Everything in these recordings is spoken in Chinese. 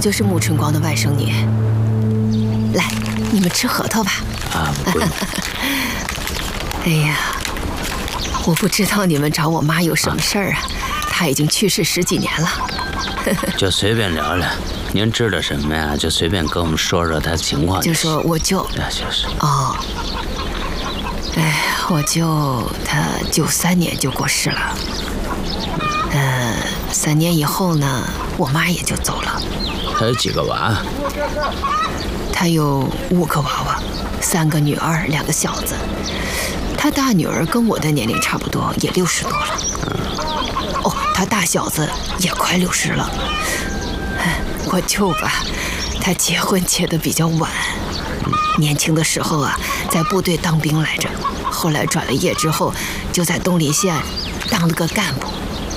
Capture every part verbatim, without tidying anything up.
就是穆春光的外甥女。来，你们吃核桃吧。 啊，不用。 哎呀，我不知道你们找我妈有什么事儿啊？她已经去世十几年了。 就随便聊聊，您知道什么呀？就随便跟我们说说她情况。 就说我舅。 啊，就是。 哦。哎，我舅他九三年就过世了。呃，三年以后呢，我妈也就走了。 他有几个娃？ 他有五个娃娃，三个女儿，两个小子。他大女儿跟我的年龄差不多，也六十多了。哦，他大小子也快六十了。我舅吧，他结婚结得比较晚，年轻的时候啊，在部队当兵来着，后来转了业之后，就在东临县当了个干部。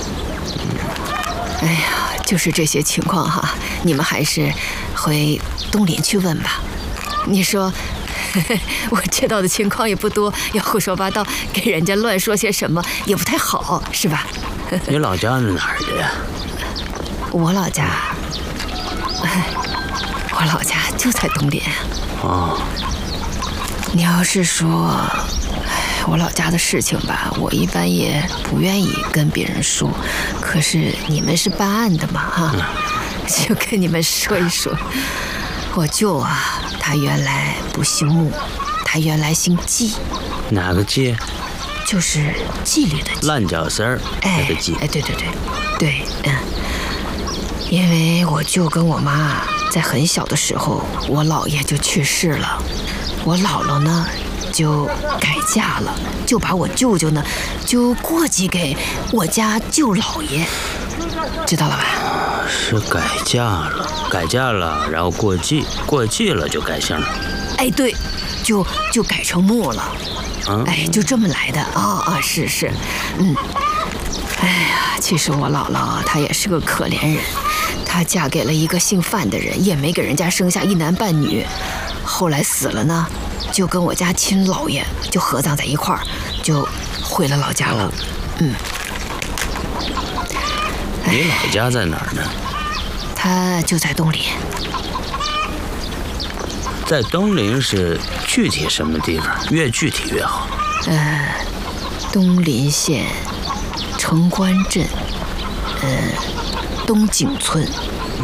哎呀，就是这些情况哈，你们还是回东临去问吧。你说，呵呵，我知道的情况也不多，要胡说八道，给人家乱说些什么也不太好，是吧？ 你老家是哪儿的呀？ 我老家，我老家就在东临。 哦。 你要是说，我老家的事情吧，我一般也不愿意跟别人说。可是你们是办案的嘛，哈，嗯、就跟你们说一说。我舅啊，他原来不姓穆，他原来姓纪。 哪个纪？ 就是纪律的纪。 烂脚丝儿那个纪。 哎，对对对，对，嗯。因为我舅跟我妈在很小的时候，我姥爷就去世了，我姥姥呢就改嫁了，就把我舅舅呢就过继给我家舅姥爷，知道了吧？ 是改嫁了，改嫁了，然后过继，过继了就改姓了。 哎，对，就就改成穆了。 啊、 哎，就这么来的啊、哦、啊，是是，嗯。哎呀，其实我姥姥她也是个可怜人，她嫁给了一个姓范的人，也没给人家生下一男半女，后来死了呢，就跟我家亲姥爷就合葬在一块儿，就回了老家了。嗯。 你老家在哪儿呢？ 他就在东临。 在东临是具体什么地方？越具体越好。 呃，东临县城关镇，呃，东井村。 嗯、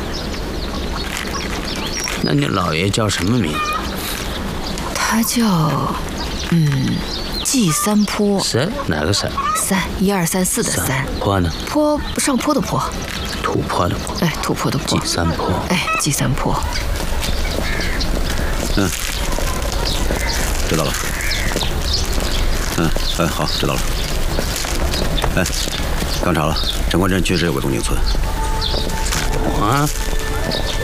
那你姥爷叫什么名字？ 他叫，嗯，纪三坡。 三？哪个三？ 三，一二三四的三。 坡呢？ 坡，上坡的坡。 土坡的坡。 哎，土坡的坡。 纪三坡。 哎，纪三坡。 嗯，知道了。嗯，哎，好，知道了。哎，刚查了，城关镇确实有个东井村。 啊？